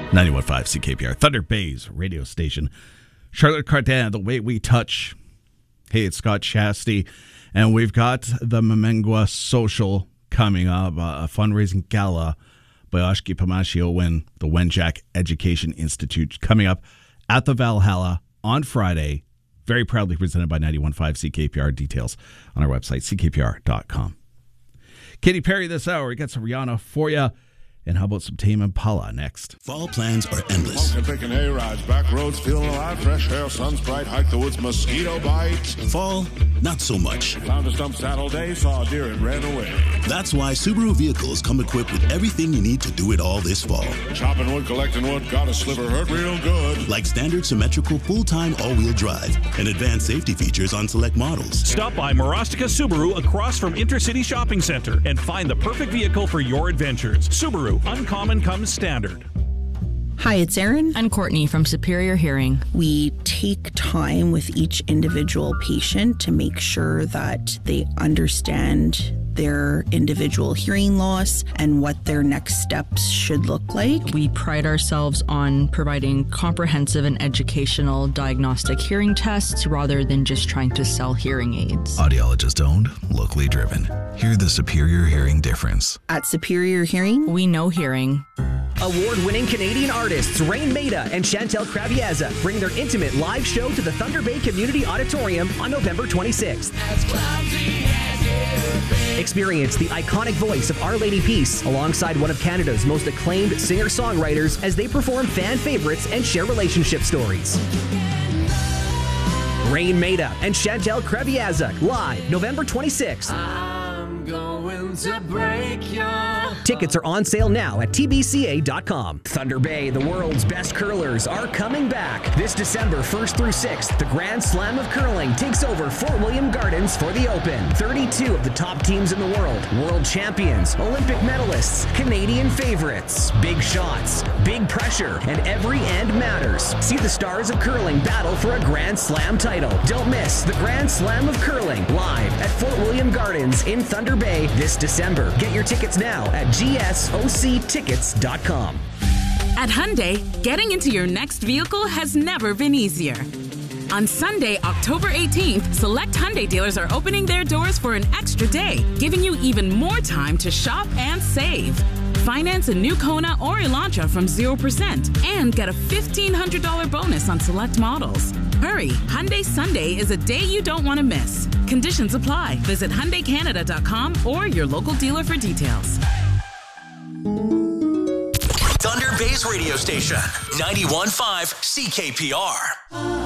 91.5 CKPR, Thunder Bay's radio station. Charlotte Cardin, The Way We Touch. Hey, it's Scott Chastity, and we've got the Memengua Social coming up, a fundraising gala by Oshki Pamashio and the Wenjack Education Institute coming up at the Valhalla on Friday. Very proudly presented by 91.5 CKPR. Details on our website, ckpr.com. Katy Perry this hour. We got some Rihanna for you. And how about some Tame Impala next? Fall plans are endless. Smoking, taking hay-rides, back roads, feeling alive, fresh air, sun's bright, hike the woods, mosquito bites. Fall, not so much. Found a stump saddle day, saw a deer and ran away. That's why Subaru vehicles come equipped with everything you need to do it all this fall. Chopping wood, collecting wood, got a sliver, hurt real good. Like standard symmetrical full-time all-wheel drive and advanced safety features on select models. Stop by Marostica Subaru across from Intercity Shopping Center and find the perfect vehicle for your adventures. Subaru, uncommon comes standard. Hi, it's Erin and Courtney from Superior Hearing. We take time with each individual patient to make sure that they understand their individual hearing loss and what their next steps should look like. We pride ourselves on providing comprehensive and educational diagnostic hearing tests rather than just trying to sell hearing aids. Audiologist owned, locally driven. Hear the Superior Hearing difference. At Superior Hearing, we know hearing. Award-winning Canadian artists Rain Maida and Chantel Craviazza bring their intimate live show to the Thunder Bay Community Auditorium on November 26th. Experience the iconic voice of Our Lady Peace alongside one of Canada's most acclaimed singer-songwriters as they perform fan favorites and share relationship stories. Rain Maida and Chantel Craviazza live November 26th. I'm going to break your... Tickets are on sale now at tbca.com. Thunder Bay, the world's best curlers, are coming back. This December 1st through 6th, the Grand Slam of Curling takes over Fort William Gardens for the Open. 32 of the top teams in the world champions, Olympic medalists, Canadian favorites, big shots, big pressure, and every end matters. See the stars of curling battle for a Grand Slam title. Don't miss the Grand Slam of Curling live at Fort William Gardens in Thunder Bay this December. Get your tickets now at gsoctickets.com. At Hyundai, getting into your next vehicle has never been easier. On Sunday, October 18th, select Hyundai dealers are opening their doors for an extra day, giving you even more time to shop and save. Finance a new Kona or Elantra from 0% and get a $1,500 bonus on select models. Hurry, Hyundai Sunday is a day you don't want to miss. Conditions apply. Visit HyundaiCanada.com or your local dealer for details. Thunder Bay's radio station, 91.5 CKPR.